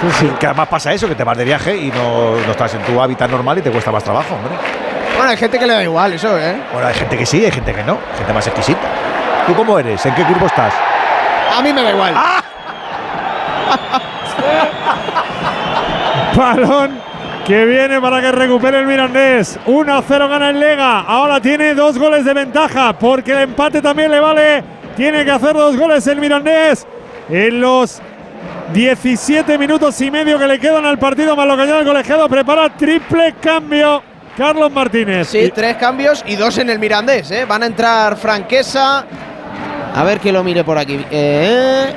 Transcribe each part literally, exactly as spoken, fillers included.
Sí, sí. Que además pasa eso, que te vas de viaje y no, no estás en tu hábitat normal y te cuesta más trabajo, hombre. Bueno, hay gente que le da igual eso, ¿eh? Bueno, hay gente que sí, hay gente que no, gente más exquisita. ¿Tú cómo eres? ¿En qué grupo estás? A mí me da igual. ¡Ah! Balón que viene para que recupere el Mirandés. uno a cero gana el Lega. Ahora tiene dos goles de ventaja porque el empate también le vale. Tiene que hacer dos goles el Mirandés en los diecisiete minutos y medio que le quedan al partido, más lo que añade el colegiado. Prepara triple cambio Carlos Martínez. Sí, tres cambios y dos en el Mirandés, ¿eh? Van a entrar Franquesa. A ver que lo mire por aquí. Eh,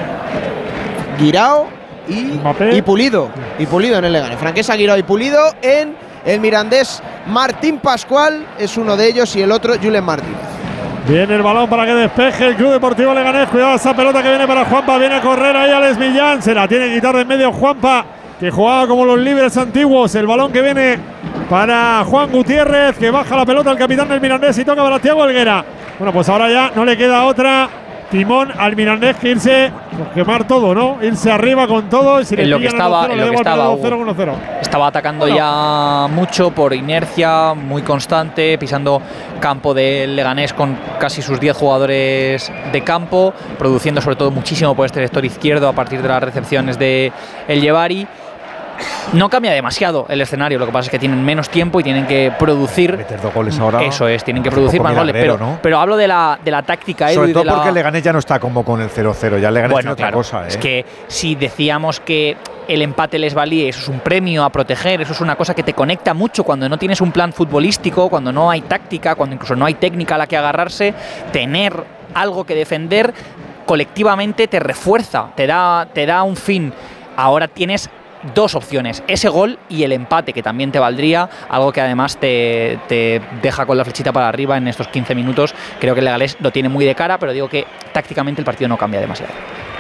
Guirao y, y Pulido. Y Pulido en el Leganés. Franquesa, Guirao y Pulido en el Mirandés. Martín Pascual es uno de ellos y el otro Julen Martínez. Viene el balón para que despeje el Club Deportivo Leganés. Cuidado esa pelota que viene para Juanpa. Viene a correr ahí Alex Millán. Se la tiene que quitar de en medio Juanpa, que jugaba como los libres antiguos. El balón que viene para Juan Gutiérrez, que baja la pelota al capitán del Mirandés y toca para Thiago Helguera. Bueno, pues ahora ya no le queda otra timón al Mirandés que irse, pues quemar todo, ¿no? Irse arriba con todo. Y si en le lo que estaba, en lo que estaba, uno cero. Estaba atacando bueno. ya mucho por inercia, muy constante, pisando campo del Leganés con casi sus diez jugadores de campo, produciendo sobre todo muchísimo por este sector izquierdo a partir de las recepciones de El Yevari. No cambia demasiado el escenario, lo que pasa es que tienen menos tiempo y tienen que producir. Meter dos goles ahora. Eso es, tienen que producir más goles. Pero, ¿no? pero hablo de la, de la táctica. Sobre Edu, todo de la... porque el Leganés ya no está como con el cero cero, ya el Leganés bueno, tiene otra claro, cosa. ¿eh? Es que si decíamos que el empate les valía, eso es un premio a proteger, eso es una cosa que te conecta mucho cuando no tienes un plan futbolístico, cuando no hay táctica, cuando incluso no hay técnica a la que agarrarse, tener algo que defender colectivamente te refuerza, te da, te da un fin. Ahora tienes dos opciones, ese gol y el empate, que también te valdría, algo que además te, te deja con la flechita para arriba en estos quince minutos. Creo que el Leganés lo tiene muy de cara, pero digo que tácticamente el partido no cambia demasiado.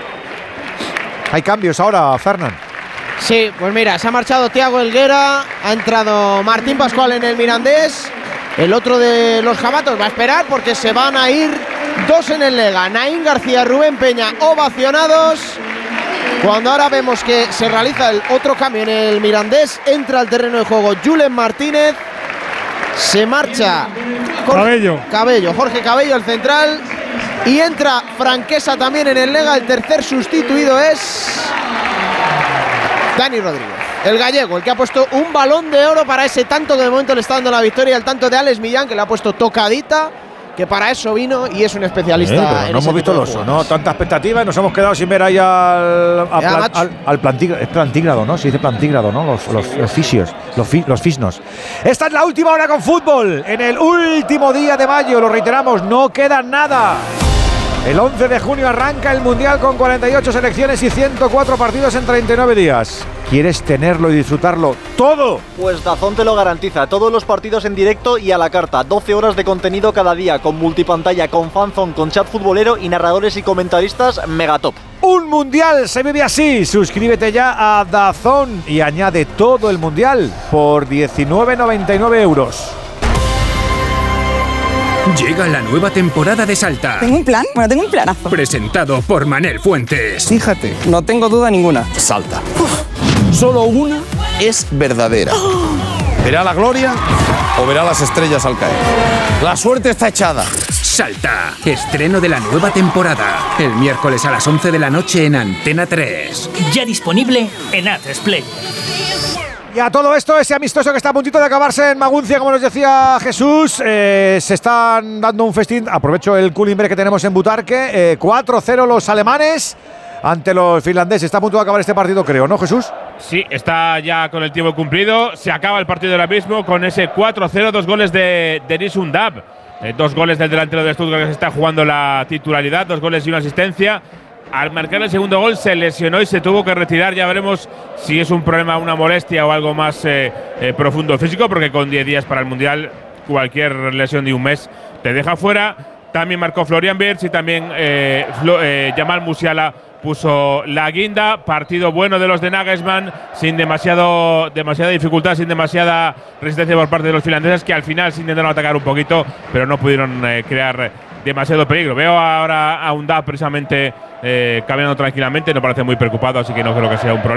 Hay cambios ahora, Fernán. Sí, pues mira, se ha marchado Thiago Helguera, ha entrado Martín Pascual en el Mirandés. El otro de los jabatos va a esperar porque se van a ir dos en el Lega. Naín García, Rubén Peña, ovacionados. Cuando ahora vemos que se realiza el otro cambio en el Mirandés, entra al terreno de juego Julen Martínez, se marcha Jorge Cabello. Cabello, Jorge Cabello, el central, y entra Franquesa también en el Lega. El tercer sustituido es Dani Rodríguez, el gallego, el que ha puesto un balón de oro para ese tanto que de momento le está dando la victoria, el tanto de Alex Millán, que le ha puesto tocadita, que para eso vino y es un especialista. Eh, pero en no hemos visto el oso, ¿no? Tanta expectativa y nos hemos quedado sin ver ahí al, al, plan, al, al plantígrado. Es plantígrado, ¿no? Se dice plantígrado, ¿no? Los, los, los fisios, los, fi, los fisnos. Esta es la última hora con fútbol. En el último día de mayo, lo reiteramos, no queda nada. El once de junio arranca el Mundial con cuarenta y ocho selecciones y ciento cuatro partidos en treinta y nueve días. ¿Quieres tenerlo y disfrutarlo todo? Pues DAZN te lo garantiza. Todos los partidos en directo y a la carta. doce horas de contenido cada día, con multipantalla, con fanzone, con chat futbolero y narradores y comentaristas megatop. Un Mundial se vive así. Suscríbete ya a DAZN y añade todo el Mundial por diecinueve noventa y nueve euros. Llega la nueva temporada de Salta. ¿Tengo un plan? Bueno, tengo un planazo. Presentado por Manel Fuentes. Fíjate, no tengo duda ninguna. Salta. Uf. Solo una es verdadera. Oh. ¿Verá la gloria o verá las estrellas al caer? La suerte está echada. Salta. Estreno de la nueva temporada. El miércoles a las once de la noche en Antena tres. Ya disponible en A tres Play. Y a todo esto, ese amistoso que está a puntito de acabarse en Maguncia, como nos decía Jesús, eh, se están dando un festín. Aprovecho el cooling break que tenemos en Butarque. Eh, cuatro cero los alemanes ante los finlandeses. Está a punto de acabar este partido, creo, ¿no, Jesús? Sí, está ya con el tiempo cumplido. Se acaba el partido ahora mismo con ese cuatro cero, dos goles de Denis Undab. Eh, dos goles del delantero de Stuttgart que se está jugando la titularidad, dos goles y una asistencia. Al marcar el segundo gol se lesionó y se tuvo que retirar. Ya veremos si es un problema, una molestia o algo más eh, eh, profundo físico, porque con diez días para el Mundial cualquier lesión de un mes te deja fuera. También marcó Florian Wirtz y también eh, Flo, eh, Jamal Musiala puso la guinda. Partido bueno de los de Nagelsmann, sin demasiado, demasiada dificultad, sin demasiada resistencia por parte de los finlandeses, que al final se intentaron atacar un poquito, pero no pudieron eh, crear demasiado peligro. Veo ahora a Undab precisamente eh, caminando tranquilamente, no parece muy preocupado, así que no creo que sea un problema.